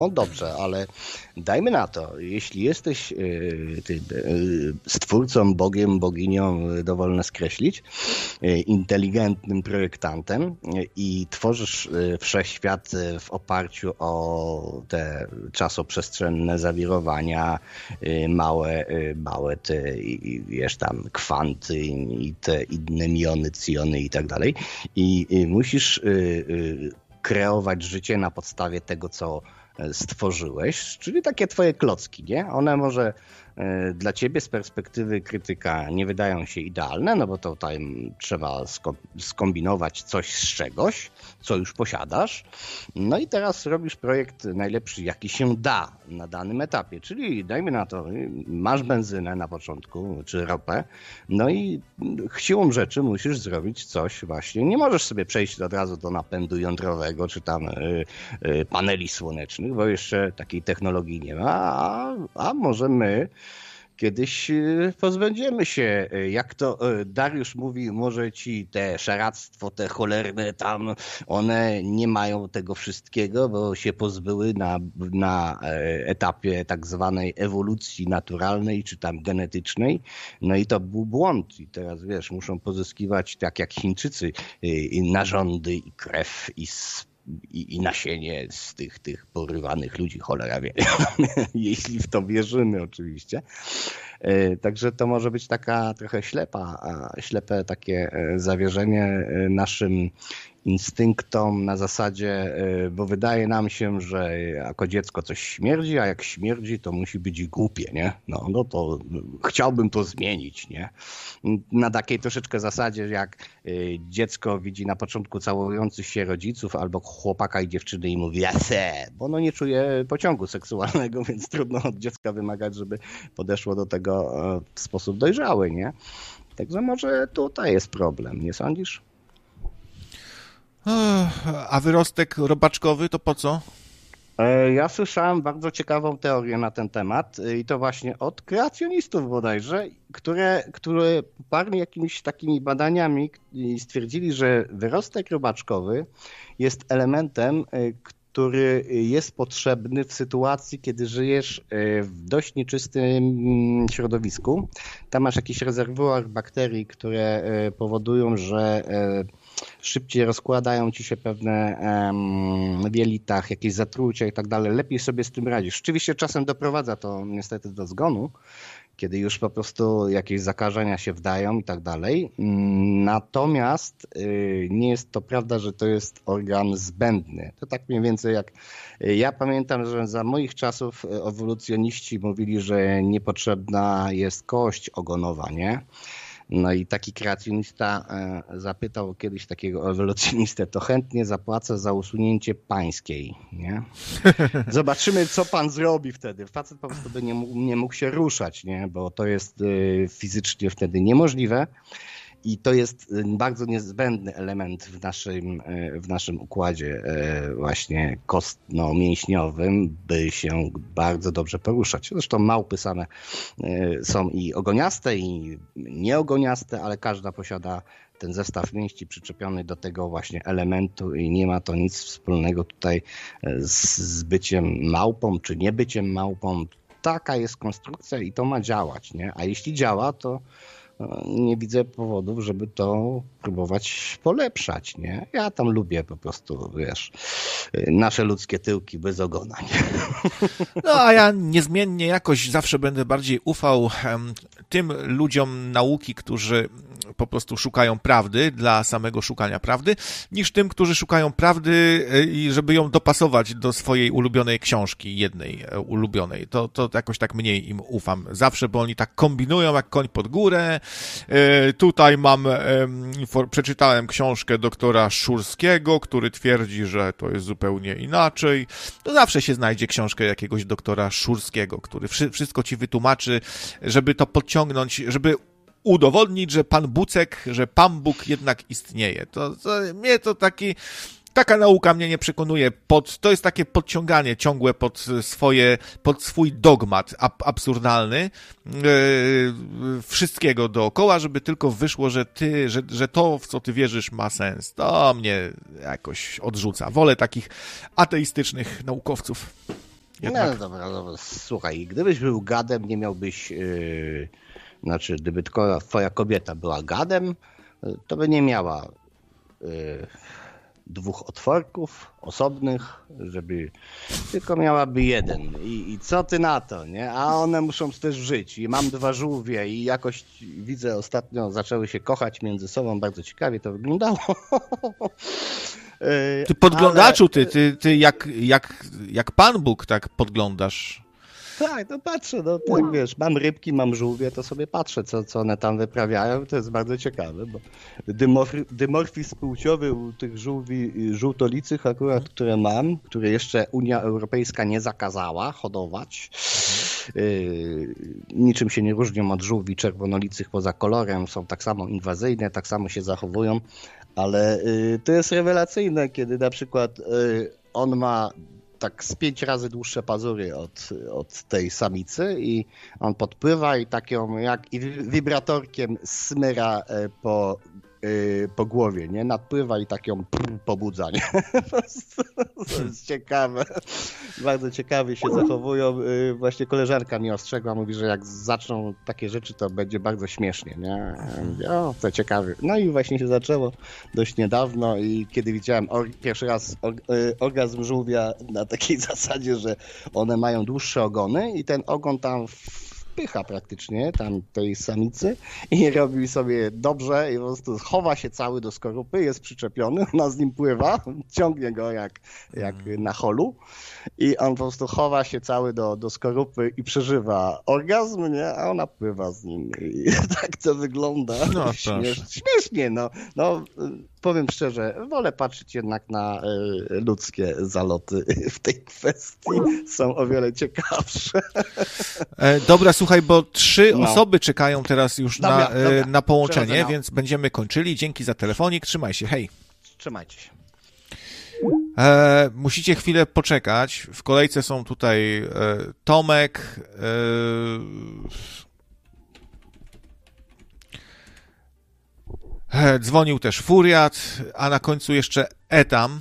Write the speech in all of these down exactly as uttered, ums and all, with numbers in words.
No dobrze, ale dajmy na to, jeśli jesteś y, ty, y, stwórcą, Bogiem, boginią, y, dowolne skreślić, y, inteligentnym projektantem y, i tworzysz y, wszechświat y, w oparciu o te czasoprzestrzenne zawirowania, y, małe, y, małe te, y, wiesz tam, kwanty i te inne miony, cjony i tak dalej, i y, musisz y, y, kreować życie na podstawie tego, co stworzyłeś, czyli takie twoje klocki, nie? One może y, dla ciebie z perspektywy krytyka nie wydają się idealne, no bo to tutaj trzeba sko- skombinować coś z czegoś, co już posiadasz. No i teraz robisz projekt najlepszy, jaki się da na danym etapie, czyli dajmy na to, masz benzynę na początku, czy ropę, no i siłą rzeczy musisz zrobić coś właśnie. Nie możesz sobie przejść od razu do napędu jądrowego, czy tam y, y, paneli słonecznych, bo jeszcze takiej technologii nie ma, a, a może my kiedyś pozbędziemy się, jak to Dariusz mówi, może ci te szaractwo, te cholerne tam, one nie mają tego wszystkiego, bo się pozbyły na, na etapie tak zwanej ewolucji naturalnej, czy tam genetycznej, no i to był błąd i teraz wiesz, muszą pozyskiwać, tak jak Chińczycy, narządy i krew i I, i nasienie z tych, tych porywanych ludzi, cholera wie, jeśli w to wierzymy oczywiście. Także to może być taka trochę ślepa, ślepe takie zawierzenie naszym instynktom na zasadzie, bo wydaje nam się, że jako dziecko coś śmierdzi, a jak śmierdzi, to musi być głupie, nie? No, no to chciałbym to zmienić, nie? Na takiej troszeczkę zasadzie, jak dziecko widzi na początku całujących się rodziców albo chłopaka i dziewczyny i mówi ja se, bo ono nie czuje pociągu seksualnego, więc trudno od dziecka wymagać, żeby podeszło do tego w sposób dojrzały, nie? Także może tutaj jest problem, nie sądzisz? A wyrostek robaczkowy to po co? Ja słyszałem bardzo ciekawą teorię na ten temat i to właśnie od kreacjonistów bodajże, które, które poparli jakimiś takimi badaniami i stwierdzili, że wyrostek robaczkowy jest elementem, który jest potrzebny w sytuacji, kiedy żyjesz w dość nieczystym środowisku. Tam masz jakiś rezerwuar bakterii, które powodują, że szybciej rozkładają ci się pewne w jelitach, jakieś zatrucia i tak dalej. Lepiej sobie z tym radzisz. Oczywiście czasem doprowadza to niestety do zgonu, kiedy już po prostu jakieś zakażenia się wdają i tak dalej. Natomiast nie jest to prawda, że to jest organ zbędny. To tak mniej więcej jak ja pamiętam, że za moich czasów ewolucjoniści mówili, że niepotrzebna jest kość ogonowa, nie? No i taki kreacjonista zapytał kiedyś takiego ewolucjonistę, to chętnie zapłacę za usunięcie pańskiej, nie? Zobaczymy, co pan zrobi wtedy. Facet po prostu by nie mógł, nie mógł się ruszać, nie? Bo to jest fizycznie wtedy niemożliwe. I to jest bardzo niezbędny element w naszym, w naszym układzie właśnie kostno-mięśniowym, by się bardzo dobrze poruszać. Zresztą małpy same są i ogoniaste, i nieogoniaste, ale każda posiada ten zestaw mięśni przyczepiony do tego właśnie elementu i nie ma to nic wspólnego tutaj z byciem małpą, czy niebyciem małpą. Taka jest konstrukcja i to ma działać, nie? A jeśli działa, to nie widzę powodów, żeby to próbować polepszać, nie? Ja tam lubię po prostu, wiesz, nasze ludzkie tyłki bez ogona, nie? No, a ja niezmiennie jakoś zawsze będę bardziej ufał um, tym ludziom nauki, którzy po prostu szukają prawdy dla samego szukania prawdy, niż tym, którzy szukają prawdy i żeby ją dopasować do swojej ulubionej książki, jednej ulubionej. To, to jakoś tak mniej im ufam zawsze, bo oni tak kombinują jak koń pod górę. E, tutaj mam, e, for, przeczytałem książkę doktora Szurskiego, który twierdzi, że to jest zupełnie inaczej. To zawsze się znajdzie książkę jakiegoś doktora Szurskiego, który wszy, wszystko ci wytłumaczy, żeby to podciągnąć, żeby udowodnić, że pan Bucek, że Pan Bóg jednak istnieje. To, to mnie to taki, taka nauka mnie nie przekonuje. Pod, to jest takie podciąganie ciągłe pod swoje, pod swój dogmat ab, absurdalny yy, wszystkiego dookoła, żeby tylko wyszło, że ty, że, że to, w co ty wierzysz, ma sens. To mnie jakoś odrzuca. Wolę takich ateistycznych naukowców. Jednak... No dobra, dobra, słuchaj, gdybyś był gadem, nie miałbyś, yy, znaczy gdyby tylko twoja kobieta była gadem, to by nie miała yy, dwóch otworków osobnych, żeby tylko miałaby jeden. I, I co ty na to, nie? A one muszą też żyć. I mam dwa żółwie i jakoś widzę ostatnio zaczęły się kochać między sobą. Bardzo ciekawie to wyglądało. Ty podglądaczu, ty, ty, ty jak, jak, jak Pan Bóg tak podglądasz. Tak, no patrzę, no tak wiesz, mam rybki, mam żółwie, to sobie patrzę, co, co one tam wyprawiają, to jest bardzo ciekawe, bo dymorf- dymorfizm płciowy u tych żółwi, żółtolicych akurat, które mam, które jeszcze Unia Europejska nie zakazała hodować, yy, niczym się nie różnią od żółwi czerwonolicych poza kolorem, są tak samo inwazyjne, tak samo się zachowują, ale yy, to jest rewelacyjne, kiedy na przykład yy, on ma tak z pięć razy dłuższe pazury od, od tej samicy i on podpływa i taką jak i wibratorkiem smyra po, po głowie, nie? Nadpływa i tak ją pobudza, nie? To jest ciekawe. Bardzo ciekawie się zachowują. Właśnie koleżanka mi ostrzegła, mówi, że jak zaczną takie rzeczy, to będzie bardzo śmiesznie, nie? Ja mówię, o, to ciekawe. No i właśnie się zaczęło dość niedawno i kiedy widziałem or- pierwszy raz or- orgazm żółwia na takiej zasadzie, że one mają dłuższe ogony i ten ogon tam wpycha praktycznie tam tej samicy i robi sobie dobrze i po prostu chowa się cały do skorupy, jest przyczepiony, ona z nim pływa, ciągnie go jak, jak na holu i on po prostu chowa się cały do, do skorupy i przeżywa orgazm, nie? A ona pływa z nim i tak to wygląda. No, Śmiesz, śmiesznie, no. no. Powiem szczerze, wolę patrzeć jednak na y, ludzkie zaloty w tej kwestii. Są o wiele ciekawsze. E, dobra, słuchaj, bo trzy no. osoby czekają teraz już dobra, na, dobra. na połączenie, Przechodzę, no. więc będziemy kończyli. Dzięki za telefonik, trzymaj się, hej. Trzymajcie się. E, musicie chwilę poczekać. W kolejce są tutaj e, Tomek, e, dzwonił też Furiat, a na końcu jeszcze Etam.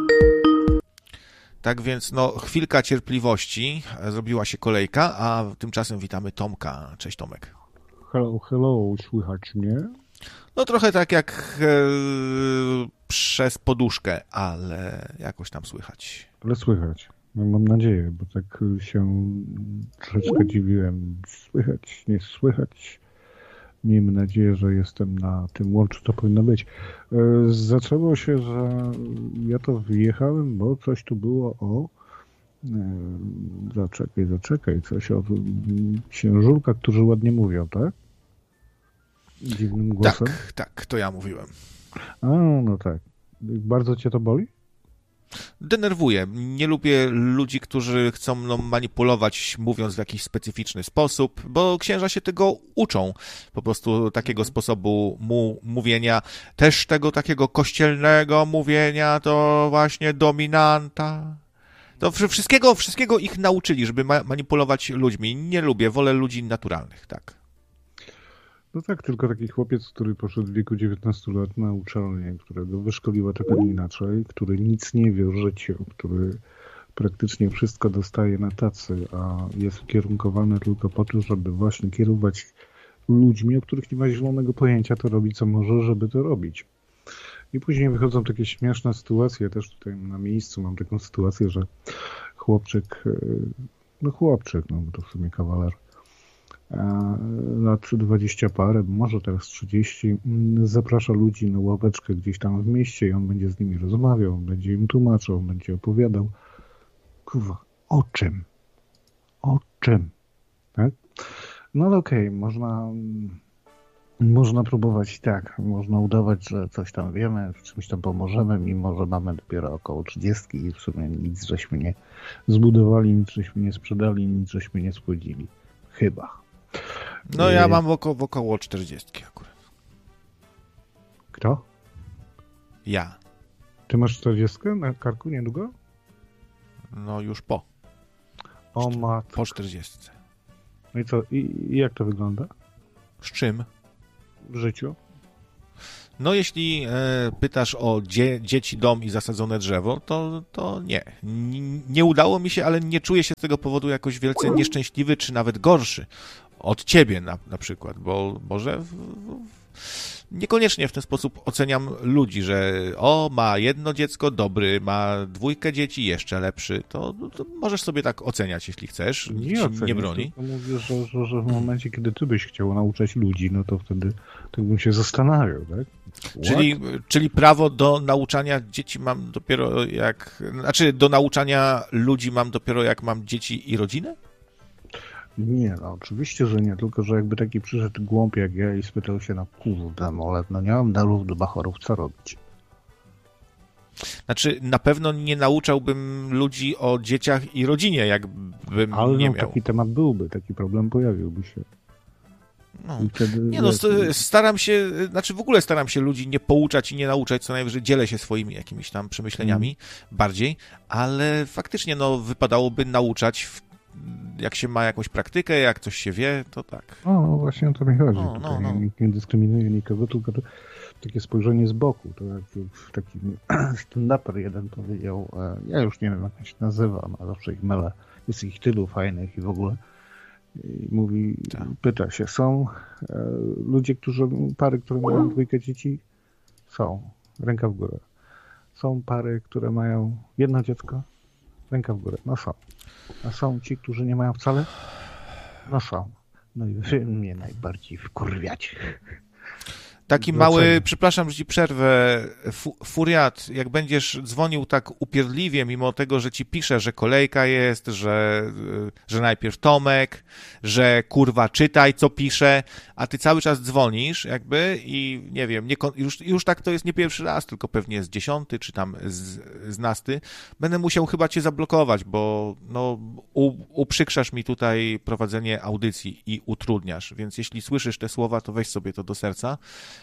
Tak więc no chwilka cierpliwości, zrobiła się kolejka, a tymczasem witamy Tomka. Cześć Tomek. Hello, hello, słychać mnie? No trochę tak jak e, przez poduszkę, ale jakoś tam słychać. Ale słychać. No, mam nadzieję, bo tak się troszeczkę dziwiłem. Słychać, nie słychać. Miejmy nadzieję, że jestem na tym łączu, to powinno być. E, zaczęło się, że ja to wyjechałem, bo coś tu było o... E, zaczekaj, zaczekaj, coś o księżulkach, którzy ładnie mówią, tak? Dziwnym głosem. Tak, tak, to ja mówiłem. A, no tak. Bardzo cię to boli? Denerwuje. Nie lubię ludzi, którzy chcą mną manipulować, mówiąc w jakiś specyficzny sposób, bo księża się tego uczą. Po prostu takiego sposobu mu, mówienia. Też tego takiego kościelnego mówienia, to właśnie dominanta. To wszystkiego, wszystkiego ich nauczyli, żeby ma- manipulować ludźmi. Nie lubię, wolę ludzi naturalnych, tak. No tak, tylko taki chłopiec, który poszedł w wieku dziewiętnastu lat na uczelnię, którego wyszkoliła tak, a nie inaczej, który nic nie wie o życiu, który praktycznie wszystko dostaje na tacy, a jest ukierunkowany tylko po to, żeby właśnie kierować ludźmi, o których nie ma zielonego pojęcia, to robi co może, żeby to robić. I później wychodzą takie śmieszne sytuacje. Ja też tutaj na miejscu mam taką sytuację, że chłopczyk, no chłopczyk, no bo to w sumie kawaler, lat dwadzieścia parę, może teraz trzydzieści, zaprasza ludzi na ławeczkę gdzieś tam w mieście i on będzie z nimi rozmawiał, on będzie im tłumaczył, on będzie opowiadał. Kurwa, o czym? O czym? Tak? No ale okej, okay, można, można próbować tak, można udawać, że coś tam wiemy, w czymś tam pomożemy, mimo że mamy dopiero około trzydziestki i w sumie nic żeśmy nie zbudowali, nic żeśmy nie sprzedali, nic żeśmy nie spłodzili. Chyba. No ja mam oko, około czterdziestki akurat. Kto? Ja. Ty masz czterdziestkę na karku niedługo? No już po. O matko. Po czterdziestce. No i co? I, i jak to wygląda? Z czym? W życiu? No jeśli e, pytasz o dzie, dzieci, dom i zasadzone drzewo, to, to nie. N- nie udało mi się, ale nie czuję się z tego powodu jakoś wielce nieszczęśliwy, czy nawet gorszy od ciebie na, na przykład, bo może w, w, niekoniecznie w ten sposób oceniam ludzi, że o, ma jedno dziecko, dobry, ma dwójkę dzieci, jeszcze lepszy, to, to możesz sobie tak oceniać, jeśli chcesz, Nie, ocenię, nie broni. Mówię, że, że, że w momencie, kiedy ty byś chciał nauczać ludzi, no to wtedy tak bym się zastanawiał, tak? Czyli, czyli prawo do nauczania dzieci mam dopiero jak, znaczy do nauczania ludzi mam dopiero jak mam dzieci i rodzinę? Nie, no oczywiście, że nie, tylko że jakby taki przyszedł głąb jak ja i spytał się na kurde, ale no nie mam darów do bachorów, co robić? Znaczy, na pewno nie nauczałbym ludzi o dzieciach i rodzinie, jakbym ale nie no, miał. taki temat byłby, taki problem pojawiłby się. No, wtedy, nie no, staram się, znaczy w ogóle staram się ludzi nie pouczać i nie nauczać, co najwyżej dzielę się swoimi jakimiś tam przemyśleniami mm. bardziej, ale faktycznie no wypadałoby nauczać, w, jak się ma jakąś praktykę, jak coś się wie, to tak. No, no właśnie o to mi chodzi. No, Tutaj no, no. Nikt nie dyskryminuje nikogo, tylko to, takie spojrzenie z boku. To jak taki stand-uper jeden powiedział, ja już nie wiem jak on się nazywa, a zawsze ich mylę, jest ich tylu fajnych i w ogóle. I mówi, tak. Pyta się, są e, ludzie, którzy, pary, które mają dwójkę dzieci? Są. Ręka w górę. Są pary, które mają jedno dziecko? Ręka w górę. No są. A są ci, którzy nie mają wcale? No są. No i wy mnie najbardziej wkurwiacie. Taki mały, przepraszam, że ci przerwę, fu, furiat, jak będziesz dzwonił tak upierdliwie, mimo tego, że ci pisze, że kolejka jest, że, że najpierw Tomek, że kurwa czytaj, co pisze, a ty cały czas dzwonisz jakby i nie wiem, nie, już, już tak to jest nie pierwszy raz, tylko pewnie z dziesiąty, czy tam z, z nasty, będę musiał chyba cię zablokować, bo no, u, uprzykrzasz mi tutaj prowadzenie audycji i utrudniasz, więc jeśli słyszysz te słowa, to weź sobie to do serca.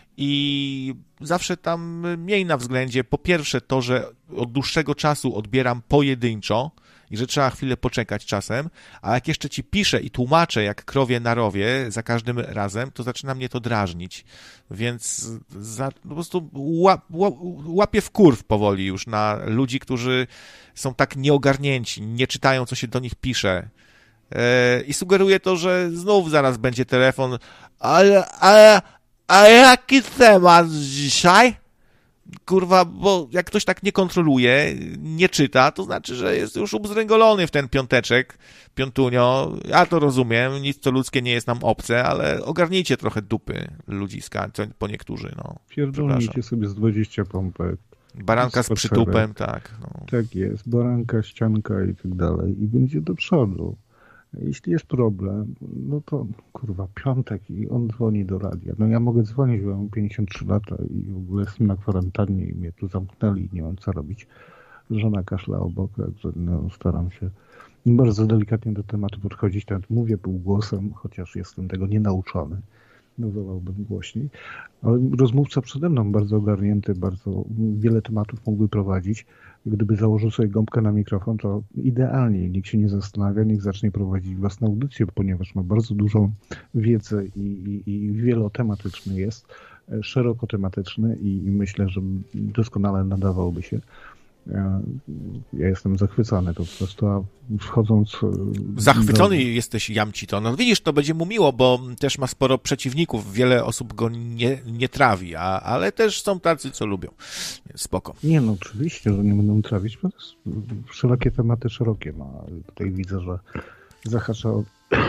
I zawsze tam miej na względzie po pierwsze to, że od dłuższego czasu odbieram pojedynczo i że trzeba chwilę poczekać czasem, a jak jeszcze ci piszę i tłumaczę jak krowie na rowie za każdym razem, to zaczyna mnie to drażnić. Więc za, po prostu łap, łap, łapię w kurw powoli już na ludzi, którzy są tak nieogarnięci, nie czytają, co się do nich pisze. I sugeruję to, że znów zaraz będzie telefon, ale, ale a jaki temat dzisiaj? Kurwa, bo jak ktoś tak nie kontroluje, nie czyta, to znaczy, że jest już ubzdręgolony w ten piąteczek, piątunio. Ja to rozumiem, nic co ludzkie nie jest nam obce, ale ogarnijcie trochę dupy ludziska, co po niektórzy, no. Pierdolnijcie sobie z dwadzieścia pompek. Baranka z przytupem, tak. No. Tak jest, baranka, ścianka i tak dalej. I będzie do przodu. Jeśli jest problem, no to kurwa piątek i on dzwoni do radia. No ja mogę dzwonić, bo mam pięćdziesiąt trzy lata i w ogóle jestem na kwarantannie i mnie tu zamknęli i nie mam co robić. Żona kaszla obok, także no, staram się bardzo delikatnie do tematu podchodzić. Nawet mówię półgłosem, chociaż jestem tego nienauczony. No wolałbym głośniej. Ale rozmówca przede mną bardzo ogarnięty, bardzo wiele tematów mógłby prowadzić. Gdyby założył sobie gąbkę na mikrofon, to idealnie. Nikt się nie zastanawia, niech zacznie prowadzić własną audycję, ponieważ ma bardzo dużą wiedzę i, i, i wielotematyczny jest, szeroko tematyczny i, i myślę, że doskonale nadawałby się. Ja, ja jestem zachwycony to po prostu, a wchodząc... Zachwycony do... jesteś, Jamcito. No widzisz, to będzie mu miło, bo też ma sporo przeciwników, wiele osób go nie, nie trawi, a, ale też są tacy, co lubią. Spoko. Nie, no oczywiście, że nie będą trawić, bo to jest wszelakie tematy szerokie ma. Tutaj widzę, że zahacza o...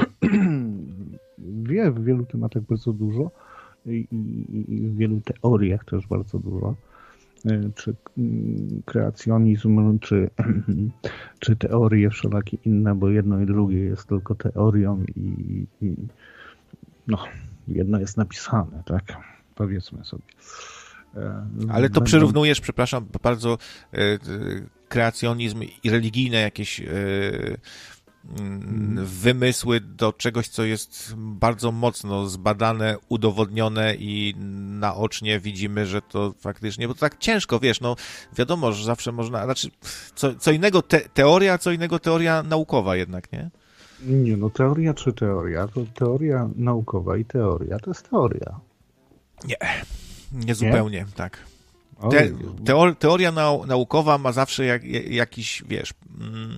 wie w wielu tematach bardzo dużo i, i, i w wielu teoriach też bardzo dużo. Czy kreacjonizm, czy, czy teorie wszelakie inne, bo jedno i drugie jest tylko teorią i, i no, jedno jest napisane, tak? Powiedzmy sobie. Ale to Będą... przyrównujesz, przepraszam, bardzo kreacjonizm i religijne jakieś wymysły do czegoś, co jest bardzo mocno zbadane, udowodnione i naocznie widzimy, że to faktycznie, bo to tak ciężko, wiesz, no wiadomo, że zawsze można, znaczy co, co innego te, teoria, co innego teoria naukowa jednak, nie? Nie, no teoria czy teoria, to teoria naukowa i teoria to jest teoria. Nie. Niezupełnie, nie? tak. Te, teor, teoria nau, naukowa ma zawsze jak, jakiś, wiesz... Mm,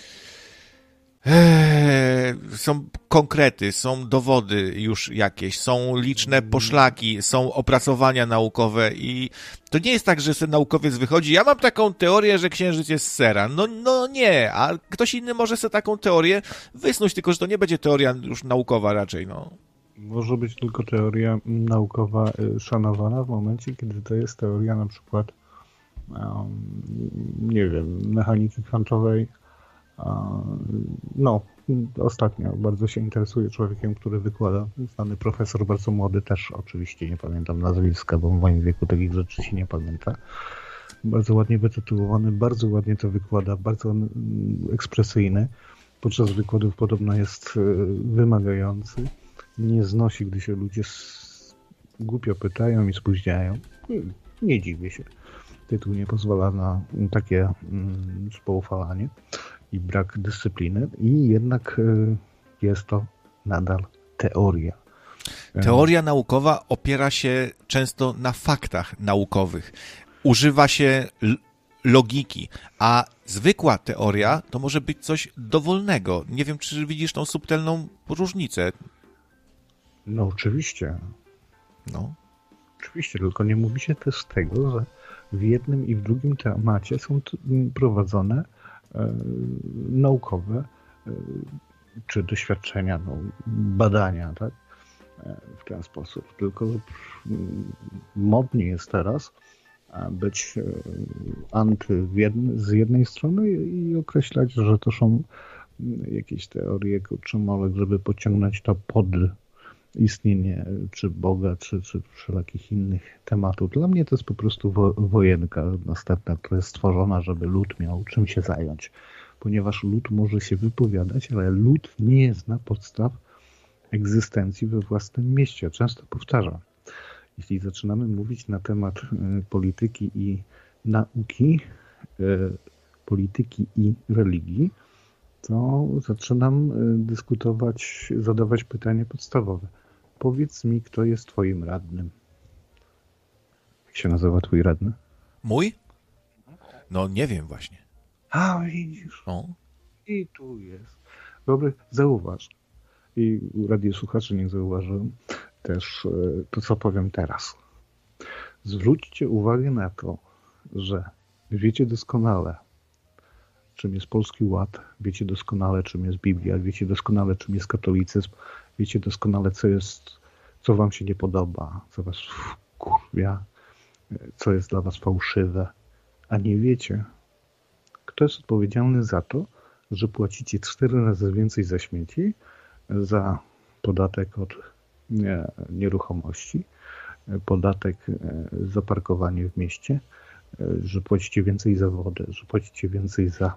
Eee, są konkrety, są dowody już jakieś, są liczne poszlaki, są opracowania naukowe i to nie jest tak, że ten naukowiec wychodzi, ja mam taką teorię, że Księżyc jest z sera. No, no nie, a ktoś inny może sobie taką teorię wysnuć, tylko że to nie będzie teoria już naukowa raczej, no. Może być tylko teoria naukowa szanowana w momencie, kiedy to jest teoria na przykład um, nie wiem, mechaniki kwantowej. No, ostatnio bardzo się interesuję człowiekiem, który wykłada, znany profesor, bardzo młody, też oczywiście nie pamiętam nazwiska, bo w moim wieku takich rzeczy się nie pamięta. Bardzo ładnie wytytułowany, bardzo ładnie to wykłada, bardzo ekspresyjny. Podczas wykładów podobno jest wymagający. Nie znosi, gdy się ludzie głupio pytają i spóźniają. Nie dziwię się. Tytuł nie pozwala na takie mm, spoufalanie i brak dyscypliny i jednak jest to nadal teoria. Teoria naukowa opiera się często na faktach naukowych. Używa się logiki, a zwykła teoria to może być coś dowolnego. Nie wiem, czy widzisz tą subtelną różnicę. No oczywiście. No. Oczywiście, tylko nie mówi się też tego, że w jednym i w drugim temacie są prowadzone naukowe czy doświadczenia, no, badania, tak? W ten sposób. Tylko modnie jest teraz być anty z jednej strony i określać, że to są jakieś teorie kurczymolek, żeby pociągnąć to pod istnienie czy Boga, czy, czy wszelakich innych tematów. Dla mnie to jest po prostu wo- wojenka następna, która jest stworzona, żeby lud miał czym się zająć. Ponieważ lud może się wypowiadać, ale lud nie zna podstaw egzystencji we własnym mieście. Często powtarzam. Jeśli zaczynamy mówić na temat y, polityki i nauki, y, polityki i religii, to zaczynam y, dyskutować, zadawać pytanie podstawowe. Powiedz mi, kto jest twoim radnym? Jak się nazywa twój radny? Mój? No nie wiem właśnie. A, widzisz. No. I tu jest. Dobry, zauważ. I radiosłuchacze niech zauważą też y, to, co powiem teraz. Zwróćcie uwagę na to, że wiecie doskonale, czym jest Polski Ład, wiecie doskonale, czym jest Biblia, wiecie doskonale, czym jest katolicyzm, wiecie doskonale, co jest, co wam się nie podoba, co was wkurwia, co jest dla was fałszywe, a nie wiecie, kto jest odpowiedzialny za to, że płacicie cztery razy więcej za śmieci, za podatek od nie, nieruchomości, podatek za parkowanie w mieście, że płacicie więcej za wodę, że płacicie więcej za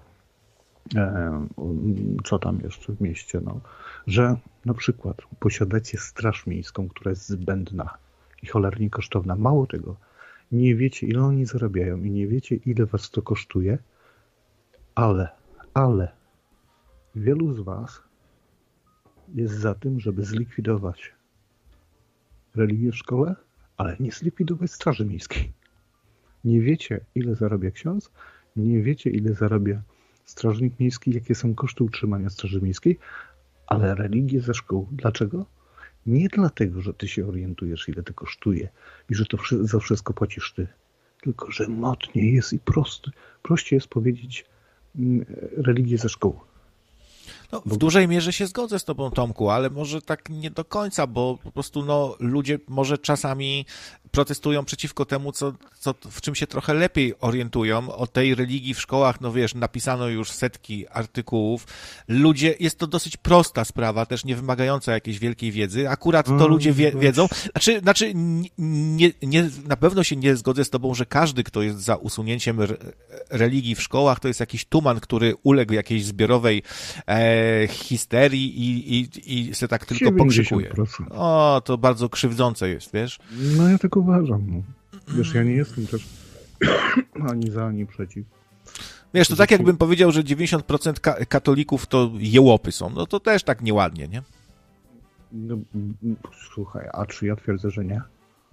e, co tam jeszcze w mieście, no, że na przykład posiadacie straż miejską, która jest zbędna i cholernie kosztowna. Mało tego, nie wiecie, ile oni zarabiają i nie wiecie, ile was to kosztuje, ale, ale wielu z was jest za tym, żeby zlikwidować religię w szkole, ale nie zlikwidować straży miejskiej. Nie wiecie, ile zarabia ksiądz, nie wiecie, ile zarabia strażnik miejski, jakie są koszty utrzymania straży miejskiej, ale religię ze szkół. Dlaczego? Nie dlatego, że ty się orientujesz, ile to kosztuje i że to za wszystko płacisz ty, tylko że motnie jest i prosty. Prościej jest powiedzieć mm, religię ze szkół. No, w dużej mierze się zgodzę z tobą, Tomku, ale może tak nie do końca, bo po prostu no, ludzie może czasami protestują przeciwko temu, co, co, w czym się trochę lepiej orientują. O tej religii w szkołach, no wiesz, napisano już setki artykułów. Ludzie, jest to dosyć prosta sprawa, też nie wymagająca jakiejś wielkiej wiedzy. Akurat to mm, ludzie wie, wiedzą. Znaczy, znaczy nie, nie, na pewno się nie zgodzę z tobą, że każdy, kto jest za usunięciem re, religii w szkołach, to jest jakiś tuman, który uległ jakiejś zbiorowej e, histerii i, i, i se tak tylko pokrzykuje. O, to bardzo krzywdzące jest, wiesz? No ja tak uważam. No. Wiesz, ja nie jestem też ani za, ani przeciw. Wiesz, to tak jakbym powiedział, że dziewięćdziesiąt procent ka- katolików to jełopy są. No to też tak nieładnie, nie? No, słuchaj, a czy ja twierdzę, że nie?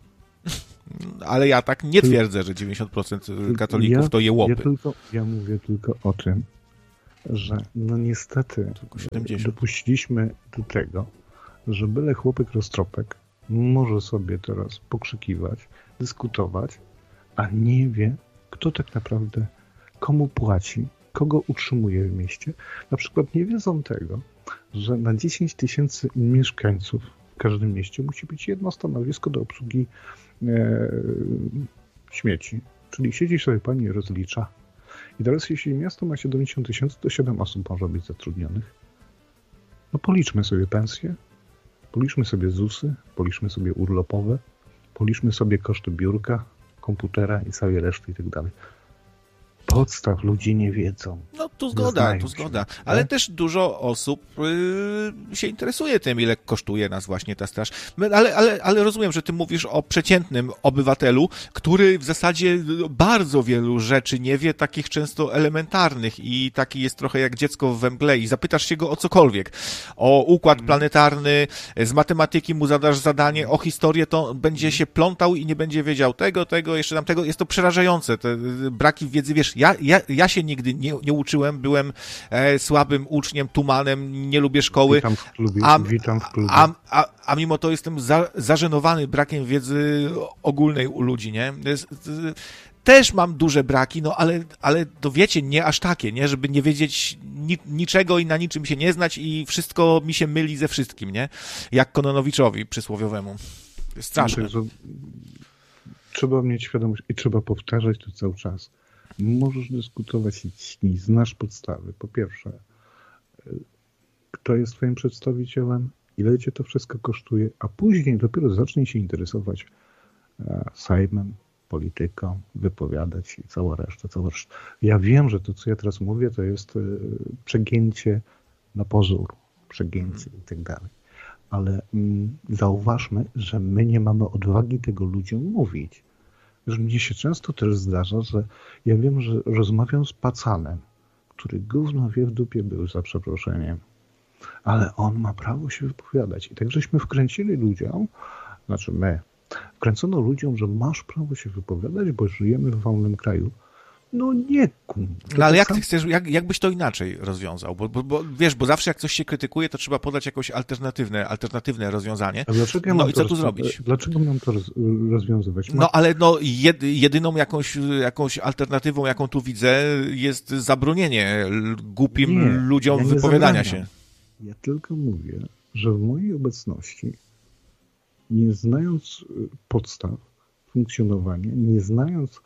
Ale ja tak nie twierdzę, że dziewięćdziesiąt procent katolików ja, to je łopy. Ja, tylko, ja mówię tylko o tym, że no niestety dopuściliśmy do tego, że byle chłopek roztropek może sobie teraz pokrzykiwać, dyskutować, a nie wie, kto tak naprawdę komu płaci, kogo utrzymuje w mieście. Na przykład nie wiedzą tego, że na dziesięć tysięcy mieszkańców w każdym mieście musi być jedno stanowisko do obsługi e, śmieci. Czyli siedzi sobie pani i rozlicza. I teraz jeśli miasto ma siedemdziesiąt tysięcy, to siedem osób może być zatrudnionych. No policzmy sobie pensje, policzmy sobie zusy, policzmy sobie urlopowe, policzmy sobie koszty biurka, komputera i całej reszty i tak dalej. Podstaw ludzie nie wiedzą. No tu zgoda, tu zgoda. Się, ale tak? Też dużo osób yy, się interesuje tym, ile kosztuje nas właśnie ta straż. Ale, ale, ale rozumiem, że ty mówisz o przeciętnym obywatelu, który w zasadzie bardzo wielu rzeczy nie wie, takich często elementarnych i taki jest trochę jak dziecko we mgle i zapytasz się go o cokolwiek. O układ planetarny, z matematyki mu zadasz zadanie, o historię, to będzie się plątał i nie będzie wiedział tego, tego, jeszcze tamtego. Jest to przerażające, te braki wiedzy, wiesz, Ja, ja, ja się nigdy nie, nie uczyłem, byłem e, słabym uczniem, tumanem, nie lubię szkoły, witam w klubie, a, witam w klubie. A, a, a mimo to jestem za, zażenowany brakiem wiedzy ogólnej u ludzi, nie? Jest, też mam duże braki, no ale, ale to wiecie, nie aż takie, nie? Żeby nie wiedzieć ni, niczego i na niczym się nie znać i wszystko mi się myli ze wszystkim, nie? Jak Kononowiczowi przysłowiowemu. Jest straszne. Trzeba mieć świadomość i trzeba powtarzać to cały czas. Możesz dyskutować, jeśli znasz podstawy. Po pierwsze, kto jest twoim przedstawicielem, ile cię to wszystko kosztuje, a później dopiero zacznij się interesować Sejmem, polityką, wypowiadać i cała reszta, cała reszta. Ja wiem, że to, co ja teraz mówię, to jest przegięcie na pozór, przegięcie i tak dalej. Ale mm, zauważmy, że my nie mamy odwagi tego ludziom mówić. Że mnie się często też zdarza, że ja wiem, że rozmawiam z pacanem, który gówno wie w dupie był, za przeproszeniem, ale on ma prawo się wypowiadać. I tak żeśmy wkręcili ludziom, znaczy my, wkręcono ludziom, że masz prawo się wypowiadać, bo żyjemy w wolnym kraju. No nie, kum. No ale jak ty chcesz, jak, jak byś to inaczej rozwiązał? Bo, bo, bo wiesz, bo zawsze jak coś się krytykuje, to trzeba podać jakieś alternatywne, alternatywne rozwiązanie. A dlaczego ja no mam i co to tu roz... zrobić? Dlaczego mam to roz... rozwiązywać? No ale no jed, jedyną jakąś, jakąś alternatywą, jaką tu widzę, jest zabronienie głupim nie, ludziom ja wypowiadania zabraniam. się. Ja tylko mówię, że w mojej obecności, nie znając podstaw funkcjonowania, nie znając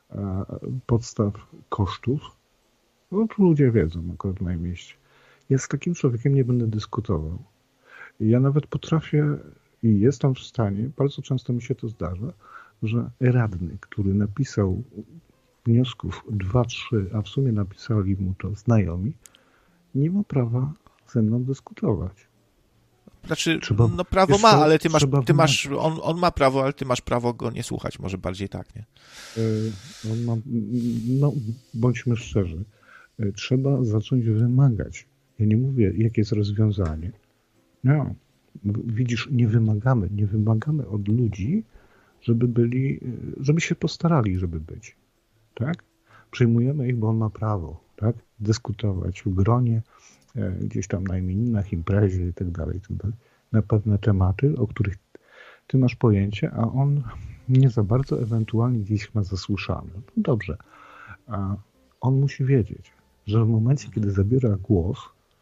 podstaw kosztów, no to ludzie wiedzą akurat w moim mieście. Ja z takim człowiekiem nie będę dyskutował. Ja nawet potrafię i jestem w stanie, bardzo często mi się to zdarza, że radny, który napisał wniosków dwa, trzy, a w sumie napisali mu to znajomi, nie ma prawa ze mną dyskutować. Znaczy, trzeba, no prawo ma, ale ty masz, ty masz wymagać. on, on ma prawo, ale ty masz prawo go nie słuchać, może bardziej tak, nie? Yy, on ma, no, bądźmy szczerzy, yy, trzeba zacząć wymagać. Ja nie mówię, jakie jest rozwiązanie. No, widzisz, nie wymagamy, nie wymagamy od ludzi, żeby byli, żeby się postarali, żeby być, tak? Przyjmujemy ich, bo on ma prawo, tak? Dyskutować w gronie, gdzieś tam na imieninach, imprezie i tak dalej, i tak dalej, na pewne tematy, o których ty masz pojęcie, a on nie za bardzo, ewentualnie gdzieś ma zasłyszane. No dobrze, a on musi wiedzieć, że w momencie, kiedy zabiera głos,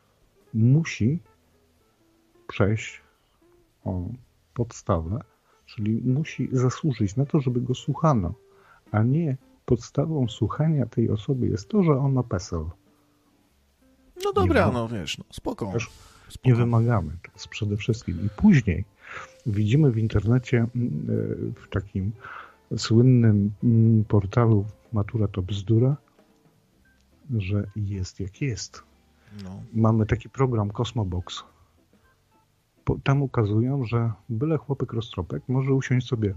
musi przejść o podstawę, czyli musi zasłużyć na to, żeby go słuchano, a nie podstawą słuchania tej osoby jest to, że on ma PESEL. No dobra, no wiesz, no, spoko, Też spoko. Nie wymagamy, to jest przede wszystkim. I później widzimy w internecie, w takim słynnym portalu Matura to bzdura, że jest jak jest. No. Mamy taki program Cosmobox. Tam ukazują, że byle chłopek roztropek może usiąść sobie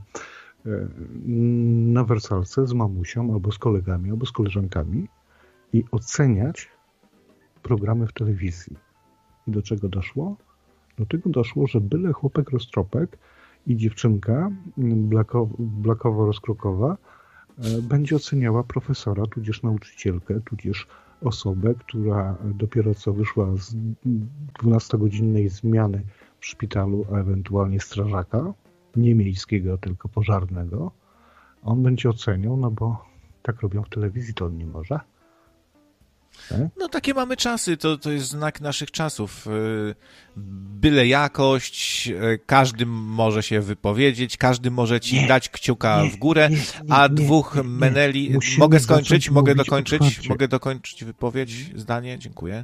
na wersalce z mamusią, albo z kolegami, albo z koleżankami i oceniać programy w telewizji. I do czego doszło? Do tego doszło, że byle chłopek roztropek i dziewczynka blako, blakowo-rozkrokowa będzie oceniała profesora, tudzież nauczycielkę, tudzież osobę, która dopiero co wyszła z dwunastogodzinnej zmiany w szpitalu, a ewentualnie strażaka, nie miejskiego, tylko pożarnego. On będzie oceniał, no bo tak robią w telewizji, to on nie może. Tak? No takie mamy czasy, to, to jest znak naszych czasów. Byle jakość, każdy może się wypowiedzieć, każdy może ci nie, dać kciuka nie, w górę, nie, nie, a dwóch nie, nie, meneli... Nie. Mogę skończyć? Mogę dokończyć? Otwarcie. Mogę dokończyć wypowiedź, zdanie? Dziękuję.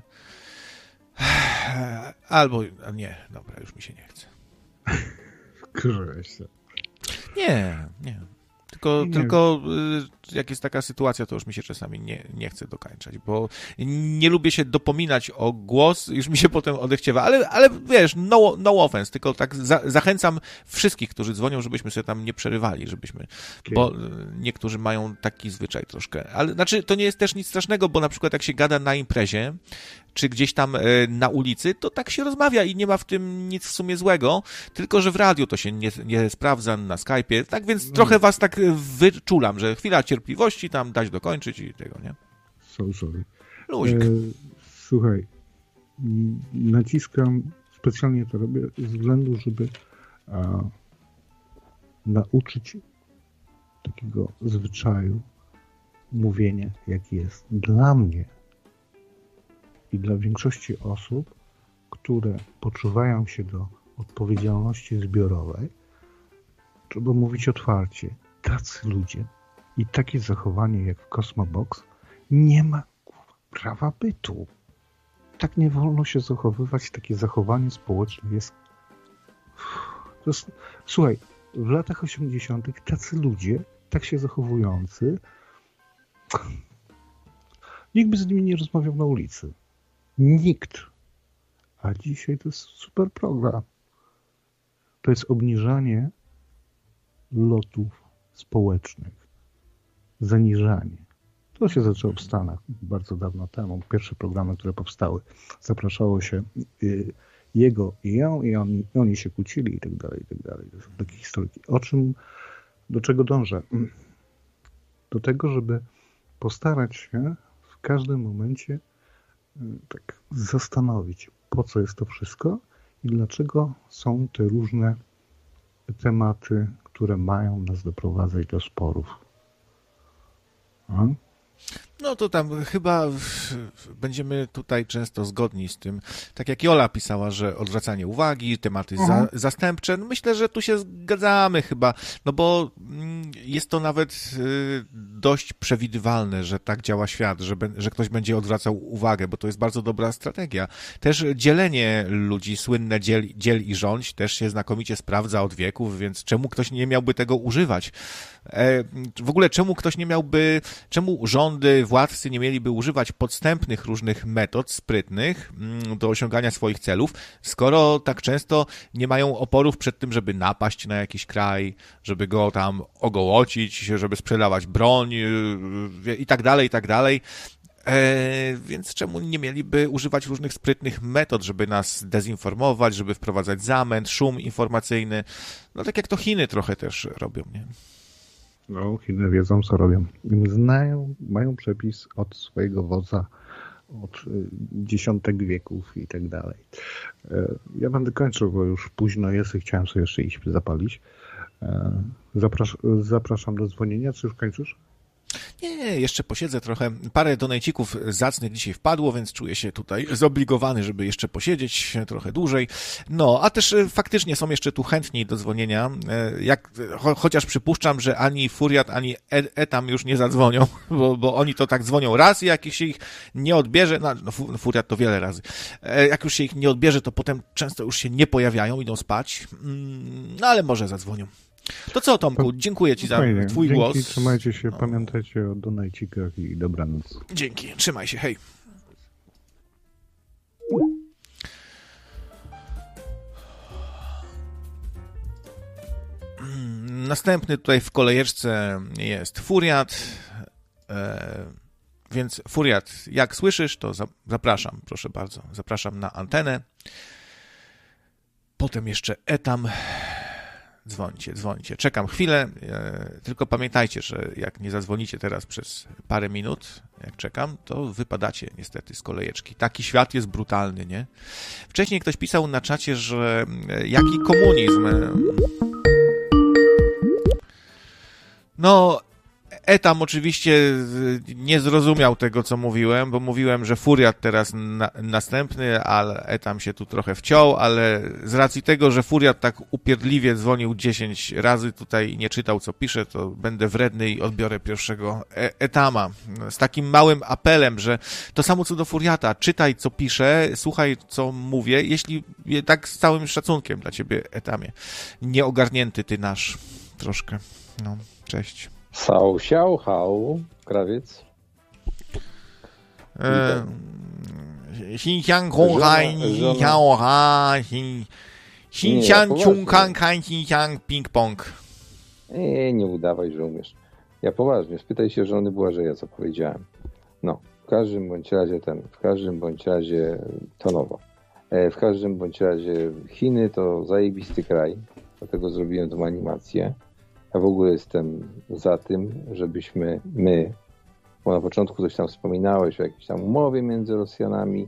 Albo... Nie, dobra, już mi się nie chce. Wkurzyłeś się. Nie, nie. Tylko, nie. tylko jak jest taka sytuacja, to już mi się czasami nie, nie chce dokańczać, bo nie lubię się dopominać o głos, już mi się potem odechciewa, ale, ale wiesz, no, no offense, tylko tak za, zachęcam wszystkich, którzy dzwonią, żebyśmy sobie tam nie przerywali, żebyśmy, okay. bo niektórzy mają taki zwyczaj troszkę, ale znaczy to nie jest też nic strasznego, bo na przykład jak się gada na imprezie, czy gdzieś tam na ulicy, to tak się rozmawia i nie ma w tym nic w sumie złego, tylko że w radiu to się nie, nie sprawdza, na Skype'ie, tak więc mm. trochę was tak wyczulam, że chwila cierpliwości, tam dać dokończyć i tego, nie? So sorry. Luzik. E, słuchaj, naciskam, specjalnie to robię z względu, żeby a, nauczyć takiego zwyczaju mówienia, jaki jest dla mnie i dla większości osób, które poczuwają się do odpowiedzialności zbiorowej, trzeba mówić otwarcie. Tacy ludzie i takie zachowanie jak w Cosmobox nie ma prawa bytu. Tak nie wolno się zachowywać, takie zachowanie społeczne jest... To jest... Słuchaj, w latach osiemdziesiątych tacy ludzie, tak się zachowujący, nikt by z nimi nie rozmawiał na ulicy. Nikt. A dzisiaj to jest super program. To jest obniżanie lotów społecznych. Zaniżanie. To się zaczęło w Stanach bardzo dawno temu. Pierwsze programy, które powstały, zapraszało się y, jego i ją i oni, oni się kłócili i tak dalej, i tak dalej. To są takie historyki. O czym, do czego dążę? Do tego, żeby postarać się w każdym momencie y, tak zastanowić, po co jest to wszystko i dlaczego są te różne tematy, które mają nas doprowadzać do sporów. A? No to tam chyba będziemy tutaj często zgodni z tym. Tak jak Jola pisała, że odwracanie uwagi, tematy za, zastępcze. No myślę, że tu się zgadzamy chyba, no bo jest to nawet dość przewidywalne, że tak działa świat, że, be, że ktoś będzie odwracał uwagę, bo to jest bardzo dobra strategia. Też dzielenie ludzi, słynne dziel, dziel i rządź, też się znakomicie sprawdza od wieków, więc czemu ktoś nie miałby tego używać? W ogóle czemu ktoś nie miałby, czemu rządy, władcy nie mieliby używać podstępnych różnych metod sprytnych do osiągania swoich celów, skoro tak często nie mają oporów przed tym, żeby napaść na jakiś kraj, żeby go tam ogołocić, żeby sprzedawać broń i tak dalej, i tak dalej. E, więc czemu nie mieliby używać różnych sprytnych metod, żeby nas dezinformować, żeby wprowadzać zamęt, szum informacyjny, no tak jak to Chiny trochę też robią, nie? No, Chiny wiedzą, co robią. Znają, mają przepis od swojego wodza, od dziesiątek wieków i tak dalej. Ja będę kończył, bo już późno jest i chciałem sobie jeszcze iść zapalić. Zaprasz, zapraszam do dzwonienia. Czy już kończysz? Nie, nie, jeszcze posiedzę trochę. Parę donajcików zacnych dzisiaj wpadło, więc czuję się tutaj zobligowany, żeby jeszcze posiedzieć trochę dłużej. No, a też faktycznie są jeszcze tu chętni do dzwonienia. Jak, cho, chociaż przypuszczam, że ani Furiat, ani Etam już nie zadzwonią, bo, bo oni to tak dzwonią raz i jak się ich nie odbierze, no, no Furiat to wiele razy, jak już się ich nie odbierze, to potem często już się nie pojawiają, idą spać, no ale może zadzwonią. To co, Tomku, dziękuję Ci za Fajnie. Twój Dzięki, głos. Trzymajcie się, no. Pamiętajcie o donajcikach i dobranoc. Dzięki, trzymaj się, hej. Następny tutaj w kolejeczce jest Furiat, e, więc Furiat, jak słyszysz, to za, zapraszam, proszę bardzo, zapraszam na antenę. Potem jeszcze Etam. dzwońcie, dzwońcie. Czekam chwilę, tylko pamiętajcie, że jak nie zadzwonicie teraz przez parę minut, jak czekam, to wypadacie niestety z kolejeczki. Taki świat jest brutalny, nie? Wcześniej ktoś pisał na czacie, że jaki komunizm? No... Etam oczywiście nie zrozumiał tego, co mówiłem, bo mówiłem, że Furiat teraz na, następny, ale Etam się tu trochę wciął, ale z racji tego, że Furiat tak upierdliwie dzwonił dziesięć razy tutaj i nie czytał, co pisze, to będę wredny i odbiorę pierwszego e- Etama. Z takim małym apelem, że to samo co do Furiata, czytaj, co piszę, słuchaj, co mówię, jeśli tak z całym szacunkiem dla ciebie, Etamie. Nieogarnięty ty nasz troszkę. No, cześć. Sau, siau, hau, krawiec. Xinjiang Honghai, Xinjiang Ha, Xinjiang Chungkang, Xinjiang Ping Pong. Nie, nie udawaj, że umiesz. Ja poważnie, spytaj się żony Błażeja, co powiedziałem. No, w każdym bądź razie ten, w każdym bądź razie tonowo. W każdym bądź razie Chiny to zajebisty kraj, dlatego zrobiłem tą animację. Ja w ogóle jestem za tym, żebyśmy my, bo na początku coś tam wspominałeś o jakiejś tam umowie między Rosjanami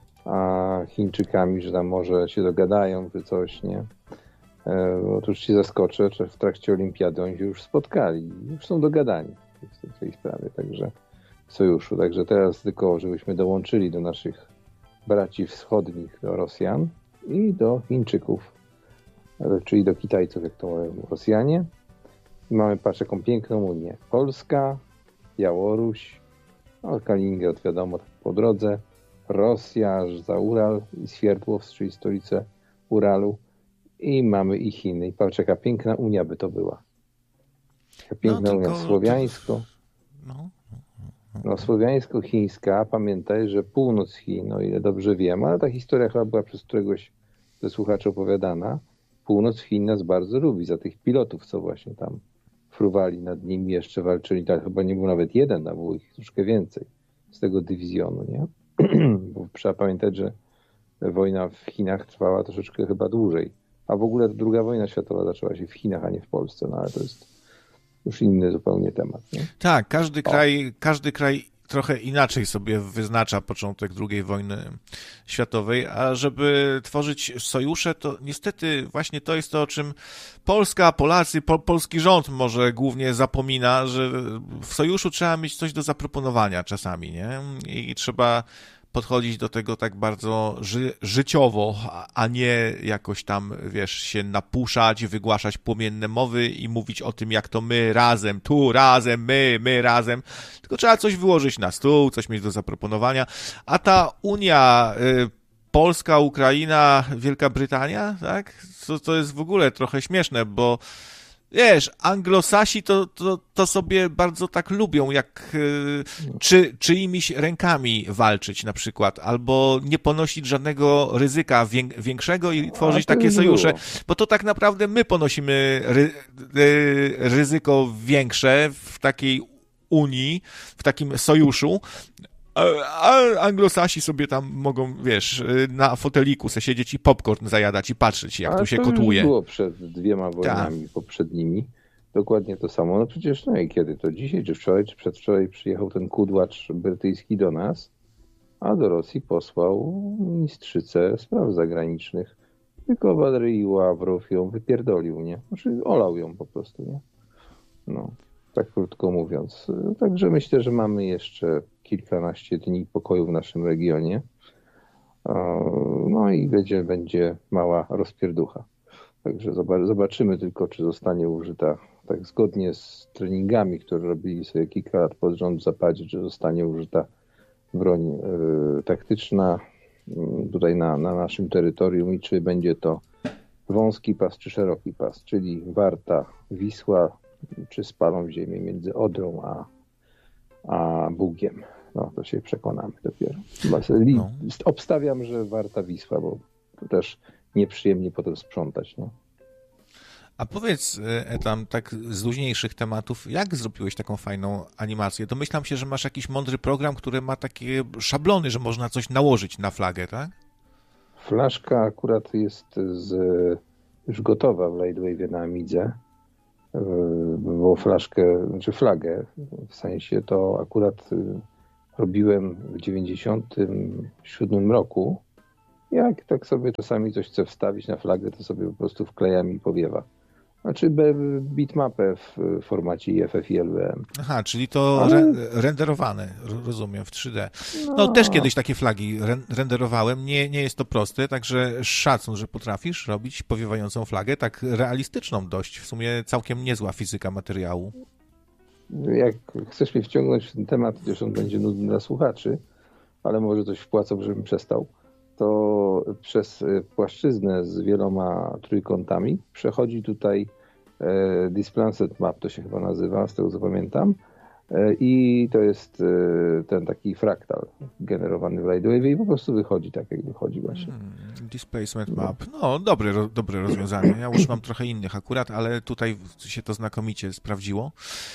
a Chińczykami, że tam może się dogadają, czy coś, nie? E, otóż ci zaskoczę, że w trakcie olimpiady oni się już spotkali, już są dogadani w tej sprawie, także w sojuszu. Także teraz tylko, żebyśmy dołączyli do naszych braci wschodnich, do Rosjan i do Chińczyków, czyli do Kitajców, jak to mówią Rosjanie. I mamy, patrz, jaką piękną Unię. Polska, Białoruś, no Kaliningrad wiadomo, tak po drodze, Rosja, aż za Ural i Swierdłowsk, czyli stolicę Uralu. I mamy i Chiny. I patrz, jaka piękna Unia by to była. Jaka piękna no, Unia. Tylko... Słowiańsko. No. No, słowiańsko-chińska. Pamiętaj, że północ Chin, o ile dobrze wiem, ale ta historia chyba była przez któregoś ze słuchaczy opowiadana. Północ Chin nas bardzo lubi za tych pilotów, co właśnie tam fruwali nad nimi, jeszcze walczyli. Tak, chyba nie był nawet jeden, a było ich troszkę więcej z tego dywizjonu, nie? Bo trzeba pamiętać, że wojna w Chinach trwała troszeczkę chyba dłużej. A w ogóle druga wojna światowa zaczęła się w Chinach, a nie w Polsce. No ale to jest już inny zupełnie temat, nie? Tak, każdy kraj, każdy kraj trochę inaczej sobie wyznacza początek drugiej wojny światowej, a żeby tworzyć sojusze, to niestety właśnie to jest to, o czym Polska, Polacy, po, polski rząd może głównie zapomina, że w sojuszu trzeba mieć coś do zaproponowania czasami, nie? I trzeba podchodzić do tego tak bardzo ży- życiowo, a nie jakoś tam, wiesz, się napuszać, wygłaszać płomienne mowy i mówić o tym, jak to my razem, tu razem, my, my razem. Tylko trzeba coś wyłożyć na stół, coś mieć do zaproponowania. A ta Unia, y, Polska, Ukraina, Wielka Brytania, tak? To, to jest w ogóle trochę śmieszne, bo wiesz, anglosasi to, to, to sobie bardzo tak lubią, jak y, czy, czyimiś rękami walczyć na przykład, albo nie ponosić żadnego ryzyka wię, większego i tworzyć takie sojusze, bo to tak naprawdę my ponosimy ry, y, ryzyko większe w takiej Unii, w takim sojuszu, a anglosasi sobie tam mogą, wiesz, na foteliku se siedzieć i popcorn zajadać i patrzeć, jak ale tu się to kotłuje. To było przed dwiema wojnami Ta. poprzednimi. Dokładnie to samo. No przecież, no i kiedy to? Dzisiaj, czy wczoraj, czy przedwczoraj przyjechał ten kudłacz brytyjski do nas, a do Rosji posłał ministrzycę spraw zagranicznych. Tylko Walerii Ławrow ją wypierdolił, nie? Znaczy olał ją po prostu, nie? No, tak krótko mówiąc. Także myślę, że mamy jeszcze kilkanaście dni pokoju w naszym regionie. No i będzie, będzie mała rozpierducha. Także zobaczymy tylko, czy zostanie użyta tak zgodnie z treningami, które robili sobie kilka lat pod rząd w zapadzie, czy zostanie użyta broń y, taktyczna y, tutaj na, na naszym terytorium i czy będzie to wąski pas, czy szeroki pas, czyli Warta, Wisła, czy spalą w ziemię między Odrą a, a Bugiem. No, to się przekonamy dopiero. No. Obstawiam, że Warta, Wisła, bo to też nieprzyjemnie potem sprzątać, nie? A powiedz, Etam, tak z luźniejszych tematów, jak zrobiłeś taką fajną animację? Domyślam się, że masz jakiś mądry program, który ma takie szablony, że można coś nałożyć na flagę, tak? Flaszka akurat jest z już gotowa w Lightwave'ie na Amidze, bo flaszkę, znaczy flagę, w sensie to akurat robiłem w dziewięćdziesiątym siódmym roku. Jak tak sobie czasami coś chcę wstawić na flagę, to sobie po prostu wklejam i powiewa. Znaczy bitmapę w formacie I F F i L W M. Aha, czyli to Ale... re renderowane, rozumiem, w trzy D. No, no też kiedyś takie flagi renderowałem, nie, nie jest to proste, także szacun, że potrafisz robić powiewającą flagę, tak realistyczną dość, w sumie całkiem niezła fizyka materiału. Jak chcesz mnie wciągnąć w ten temat, chociaż on będzie nudny dla słuchaczy, ale może coś wpłacą, żebym przestał, to przez płaszczyznę z wieloma trójkątami przechodzi tutaj e, Displanced Map, to się chyba nazywa, z tego co pamiętam, e, i to jest e, ten taki fraktal generowany w Lightwave i po prostu wychodzi tak, jak wychodzi właśnie. Hmm, Displacement Map, no dobre, ro, dobre rozwiązanie. Ja już mam trochę innych akurat, ale tutaj się to znakomicie sprawdziło.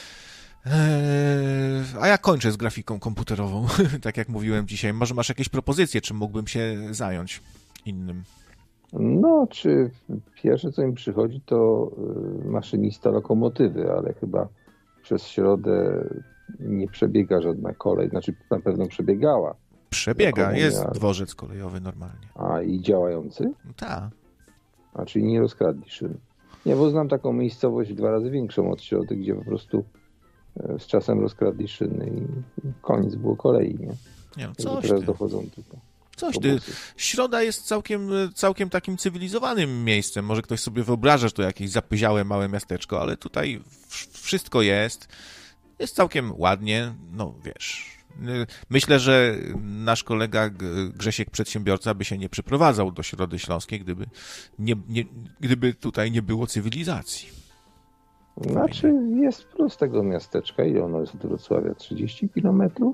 Eee, a ja kończę z grafiką komputerową, tak jak mówiłem dzisiaj. Może masz jakieś propozycje, czym mógłbym się zająć innym? No, czy pierwsze, co mi przychodzi, to maszynista lokomotywy, ale chyba przez środę nie przebiega żadna kolej, znaczy na pewno przebiegała. Przebiega, jest dworzec kolejowy normalnie. A i działający? Tak. A czyli nie rozkradli szyn. Nie, bo znam taką miejscowość dwa razy większą od środy, gdzie po prostu z czasem rozkradli szyny i koniec było kolei, nie? Nie no, coś teraz ty. dochodzą tylko. Coś ty. Środa jest całkiem, całkiem takim cywilizowanym miejscem. Może ktoś sobie wyobraża, że to jakieś zapyziałe małe miasteczko, ale tutaj wszystko jest. Jest całkiem ładnie, no wiesz. Myślę, że nasz kolega Grzesiek Przedsiębiorca by się nie przeprowadzał do Środy Śląskiej, gdyby, nie, nie, gdyby tutaj nie było cywilizacji. Znaczy jest plus tego miasteczka, ile ono jest od Wrocławia? trzydzieści kilometrów?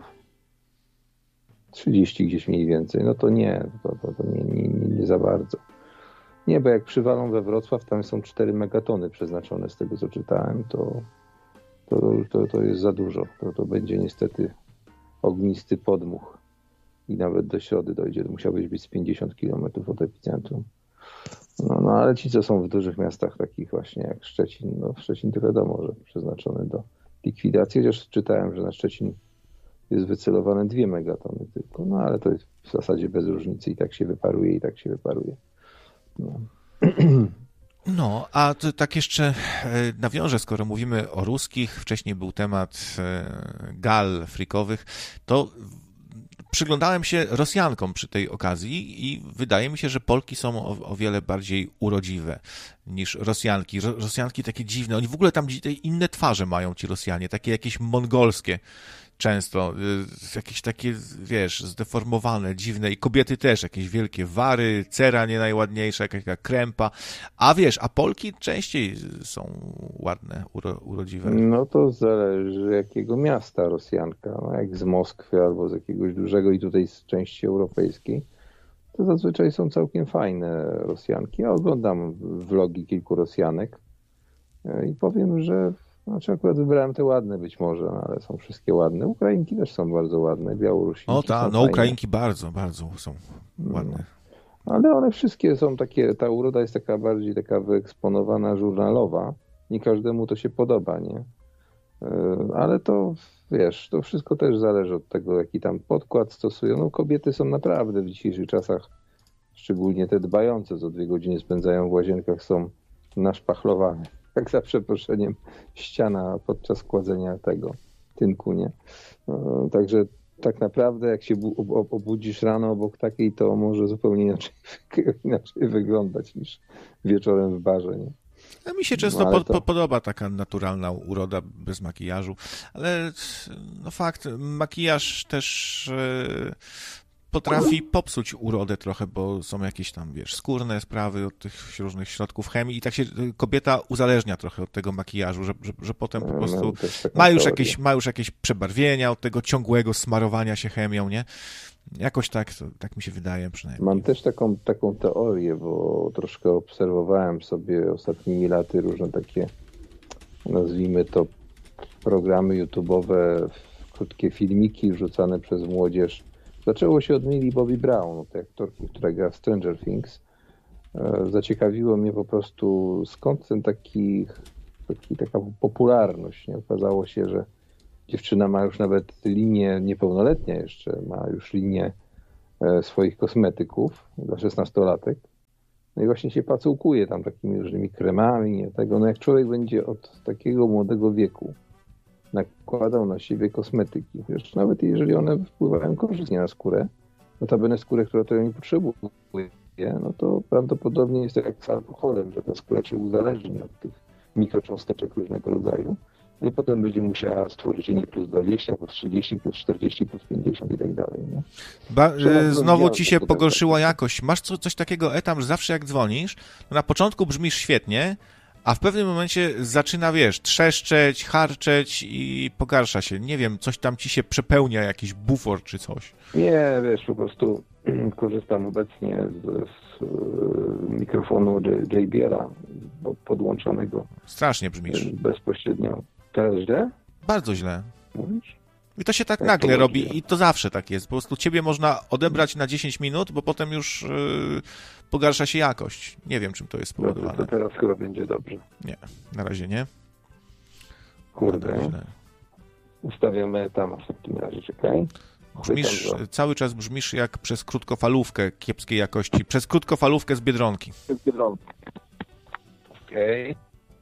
trzydzieści gdzieś mniej więcej. No to nie, to, to, to nie, nie, nie, nie za bardzo. Nie, bo jak przywalą we Wrocław, tam są cztery megatony przeznaczone z tego, co czytałem, to, to, to, to jest za dużo. To, to będzie niestety ognisty podmuch i nawet do Środy dojdzie. To musiałbyś być z pięćdziesiąt kilometrów od epicentrum. No, no ale ci, co są w dużych miastach, takich właśnie jak Szczecin, no Szczecin to wiadomo, że przeznaczony do likwidacji, chociaż czytałem, że na Szczecin jest wycelowane dwie megatony tylko, no ale to jest w zasadzie bez różnicy i tak się wyparuje, i tak się wyparuje. No, no a to tak jeszcze nawiążę, skoro mówimy o ruskich, wcześniej był temat gal frikowych, to przyglądałem się Rosjankom przy tej okazji i wydaje mi się, że Polki są o, o wiele bardziej urodziwe niż Rosjanki. Ro, Rosjanki takie dziwne, oni w ogóle tam inne twarze mają, ci Rosjanie, takie jakieś mongolskie często, jakieś takie, wiesz, zdeformowane, dziwne i kobiety też, jakieś wielkie wary, cera nie najładniejsza, jakaś taka krępa, a wiesz, a Polki częściej są ładne, uro, urodziwe. No to zależy jakiego miasta Rosjanka, no jak z Moskwy albo z jakiegoś dużego i tutaj z części europejskiej, to zazwyczaj są całkiem fajne Rosjanki. Ja oglądam vlogi kilku Rosjanek i powiem, że znaczy akurat wybrałem te ładne być może, no, ale są wszystkie ładne. Ukrainki też są bardzo ładne, Białorusinki O tak, no fajne. Ukrainki bardzo, bardzo są ładne. No, ale one wszystkie są takie, ta uroda jest taka bardziej taka wyeksponowana, żurnalowa. Nie każdemu to się podoba, nie? Ale to, wiesz, to wszystko też zależy od tego, jaki tam podkład stosują. No kobiety są naprawdę w dzisiejszych czasach, szczególnie te dbające, co dwie godziny spędzają w łazienkach, są naszpachlowane. Jak za przeproszeniem ściana podczas kładzenia tego tynku, nie? No, także tak naprawdę jak się obudzisz rano obok takiej, to może zupełnie inaczej, inaczej wyglądać niż wieczorem w barze, nie? A mi się często no, po, to... po, podoba taka naturalna uroda bez makijażu, ale no fakt, makijaż też e, potrafi popsuć urodę trochę, bo są jakieś tam, wiesz, skórne sprawy od tych różnych środków chemii i tak się kobieta uzależnia trochę od tego makijażu, że, że, że potem po prostu ma już, jakieś, ma już jakieś przebarwienia od tego ciągłego smarowania się chemią, nie? Jakoś tak, to, tak mi się wydaje przynajmniej. Mam też taką, taką teorię, bo troszkę obserwowałem sobie ostatnimi laty różne takie, nazwijmy to, programy YouTube'owe, krótkie filmiki wrzucane przez młodzież. Zaczęło się od Millie Bobby Brown, tej aktorki, która gra w Stranger Things. zaciekawiło mnie po prostu, skąd ten taki, taki, taka popularność. Nie? Okazało się, że dziewczyna ma już nawet linię, niepełnoletnia jeszcze, ma już linię swoich kosmetyków dla szesnastolatek. No i właśnie się pacułkuje tam takimi różnymi kremami, nie tego. No jak człowiek będzie od takiego młodego wieku nakładał na siebie kosmetyki, wiesz, nawet jeżeli one wpływają korzystnie na skórę, notabene skórę, która tego nie potrzebuje, no to prawdopodobnie jest tak jak z alkoholem, że ta skóra się uzależni od tych mikrocząsteczek różnego rodzaju. I potem będzie musiała stworzyć nie plus dwadzieścia, plus trzydzieści, plus czterdzieści, plus pięćdziesiąt i tak dalej. Nie? Ba, znowu ci się pogorszyła jakość. Masz co, coś takiego, Etam, że zawsze jak dzwonisz, to na początku brzmisz świetnie, a w pewnym momencie zaczyna, wiesz, trzeszczeć, harczeć i pogarsza się. Nie wiem, coś tam ci się przepełnia, jakiś bufor czy coś. Nie, wiesz, po prostu korzystam obecnie z, z mikrofonu J B L-a podłączonego. Strasznie brzmisz. Bezpośrednio. Teraz źle? Bardzo źle. Mówisz? I to się tak Jak nagle to robi możliwe? i to zawsze tak jest. Po prostu ciebie można odebrać na dziesięć minut, bo potem już yy, pogarsza się jakość. Nie wiem, czym to jest No to, spowodowane. to teraz chyba będzie dobrze. Nie, na razie nie. Kurde. Nadal źle. Ustawiamy tam w takim razie, czekaj. Brzmisz, Chwytam go. cały czas brzmisz jak przez krótkofalówkę kiepskiej jakości. Przez krótkofalówkę z Biedronki. Okej.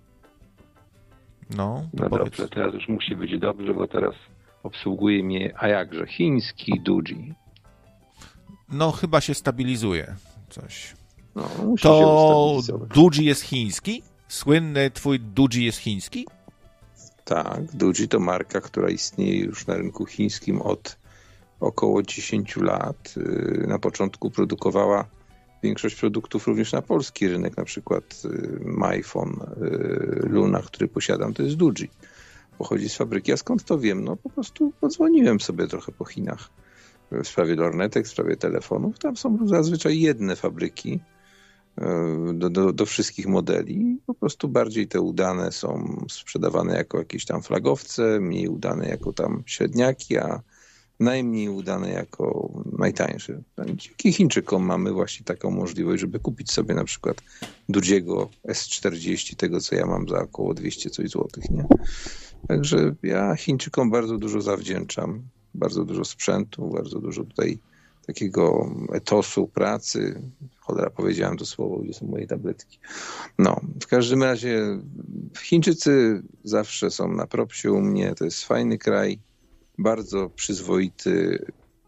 No, to No powiedz. dobrze, teraz już musi być dobrze, bo teraz obsługuje mnie, a jakże, chiński Duji. No, chyba się stabilizuje coś. No, musi się To ustabilizować. Duji jest chiński? Słynny twój Duji jest chiński? Tak, Duji to marka, która istnieje już na rynku chińskim od około dziesięć lat. Na początku produkowała większość produktów również na polski rynek, na przykład MyPhone, Luna, który posiadam, to jest Duji. Pochodzi z fabryki. A skąd to wiem? No po prostu podzwoniłem sobie trochę po Chinach w sprawie lornetek, w sprawie telefonów. Tam są zazwyczaj jedne fabryki do, do, do wszystkich modeli. Po prostu bardziej te udane są sprzedawane jako jakieś tam flagowce, mniej udane jako tam średniaki, a najmniej udane jako najtańsze. Dzięki Chińczykom mamy właśnie taką możliwość, żeby kupić sobie na przykład Dujiego S czterdzieści, tego co ja mam za około dwieście coś złotych, nie? Także ja Chińczykom bardzo dużo zawdzięczam. Bardzo dużo sprzętu, bardzo dużo tutaj takiego etosu pracy. Cholera, powiedziałem to słowo, gdzie są moje tabletki. No, w każdym razie Chińczycy zawsze są na propsie u mnie. To jest fajny kraj, bardzo przyzwoity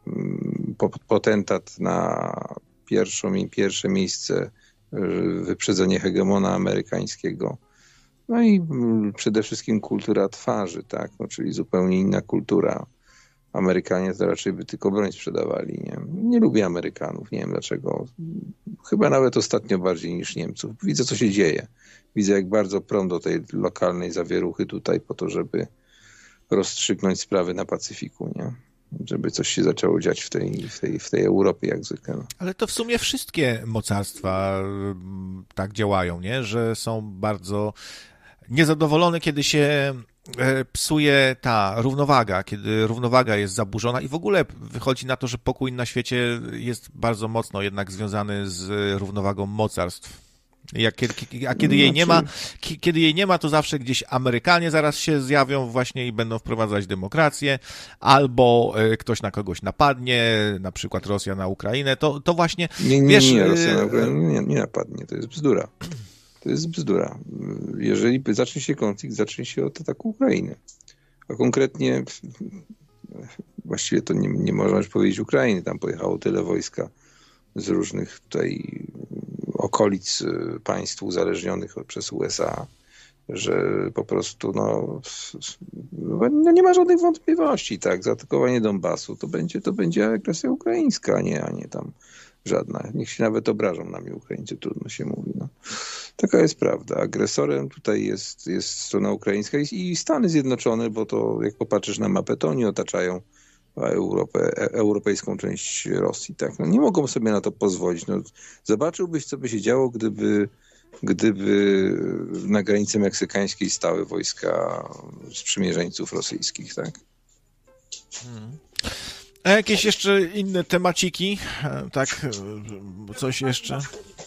potentat na pierwszą, pierwsze miejsce, wyprzedzenie hegemona amerykańskiego. No i przede wszystkim kultura twarzy, tak, no, czyli zupełnie inna kultura. Amerykanie to raczej by tylko broń sprzedawali. Nie? Nie lubię Amerykanów, nie wiem dlaczego. Chyba nawet ostatnio bardziej niż Niemców. Widzę, co się dzieje. Widzę, jak bardzo prą do tej lokalnej zawieruchy tutaj po to, żeby rozstrzygnąć sprawy na Pacyfiku, nie? Żeby coś się zaczęło dziać w tej, w tej, w tej Europie jak zwykle. No. Ale to w sumie wszystkie mocarstwa tak działają, nie? Że są bardzo niezadowolone, kiedy się psuje ta równowaga, kiedy równowaga jest zaburzona i w ogóle wychodzi na to, że pokój na świecie jest bardzo mocno jednak związany z równowagą mocarstw. Jak, a kiedy jej nie ma, kiedy jej nie ma, to zawsze gdzieś Amerykanie zaraz się zjawią właśnie i będą wprowadzać demokrację, albo ktoś na kogoś napadnie, na przykład Rosja na Ukrainę, to, to właśnie... Nie, nie, wiesz, nie, Rosja na Ukrainę nie, nie napadnie, to jest bzdura. To jest bzdura. Jeżeli zacznie się konflikt, zacznie się od ataku Ukrainy. A konkretnie, właściwie to nie, nie można już powiedzieć Ukrainy, tam pojechało tyle wojska z różnych tutaj okolic państw uzależnionych przez U S A, że po prostu no, no nie ma żadnych wątpliwości, tak, zaatakowanie Donbasu to będzie, to będzie agresja ukraińska, a nie, a nie tam żadna. Niech się nawet obrażą na mnie Ukraińcy, trudno się mówi. No. Taka jest prawda. Agresorem tutaj jest, jest strona ukraińska i, i Stany Zjednoczone, bo to jak popatrzysz na mapę, to oni otaczają Europę, europejską część Rosji. Tak? No, nie mogą sobie na to pozwolić. No, zobaczyłbyś, co by się działo, gdyby, gdyby na granicy meksykańskiej stały wojska sprzymierzeńców rosyjskich. Tak? Hmm. A jakieś jeszcze inne temaciki? Tak, coś jeszcze?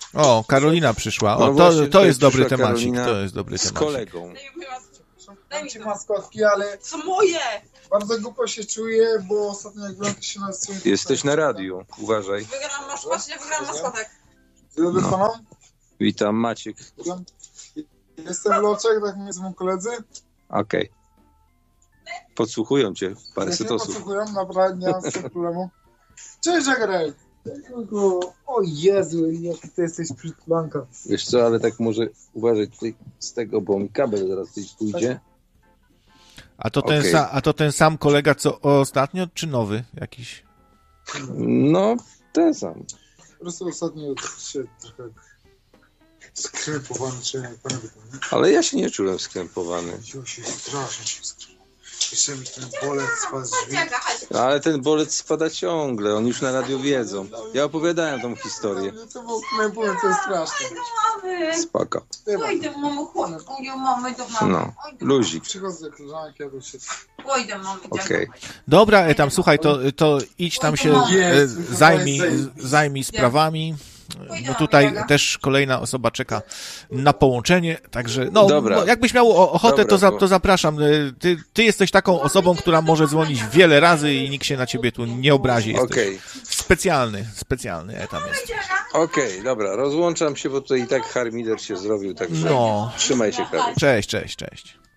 O, Karolina przyszła. O, No to, właśnie, to tutaj jest dobry przyszła temacik. Karolina To jest dobry Z temacik. kolegą. Daj mi maskotki, ale Co moje? bardzo głupio się czuję, bo ostatnio jak byłem, to się na swoim... Jesteś na radiu, uważaj. Wygram masz, patrzcie, wygram maskotek. Dzień dobry No. panom. Witam, Maciek. Witam. Jestem Loczek, tak mnie są koledzy. Okej. Podsłuchują cię parę Jak mnie setosów. podsłuchują, naprawdę nie mam z tym problemu. Cześć, Żegraj! O Jezu, jaki ty jesteś przytlanka. Wiesz co, ale tak może uważaj tutaj z tego, bo mi kabel zaraz tutaj pójdzie. A to, ten Okej. sa, a to ten sam kolega, co ostatnio, czy nowy jakiś? No, ten sam. Po prostu ostatnio się trochę skrępowany, czy jak pan wie, nie? Ale ja się nie czułem skrępowany. Ja się strasznie się skrępowany. Jeszcze mi ten bolec spadł z drzwi. Ale ten bolec spada ciągle, oni już na radio wiedzą. Ja opowiadałem tą historię. To było krępowe, to jest straszne. Mamy. Spoko. Oj, do mamy, chodź. Oj, do mamy, do mamy. No, Oj, do luzik. Przychodzę do koleżanki, jakoś się... Oj, do mamy. Okej. Dobra, e, tam słuchaj, to, to idź tam się e, Jezu, zajmij, to jest- zajmij sprawami. Bo tutaj też kolejna osoba czeka na połączenie, także no, Dobra. no jakbyś miał o- ochotę, Dobra, to, za, bo- to zapraszam. E, Ty, ty jesteś taką osobą, która może dzwonić wiele razy i nikt się na ciebie tu nie obrazi. Jesteś Okej, specjalny, specjalny etam jest. okej, dobra, rozłączam się, bo tutaj i tak harmider się zrobił, także No, trzymaj się, Karol. cześć, cześć, cześć.